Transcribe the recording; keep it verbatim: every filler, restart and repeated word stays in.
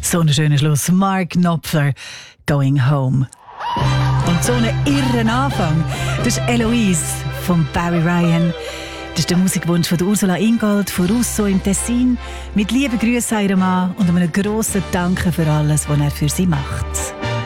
So ein schöner Schluss. Mark Knopfler, Going Home. Und so einen irren Anfang. Das ist Eloise von Barry Ryan. Das ist der Musikwunsch von Ursula Ingold von Russo im Tessin. Mit lieben Grüßen an ihren Mann und einem grossen Dank für alles, was er für sie macht.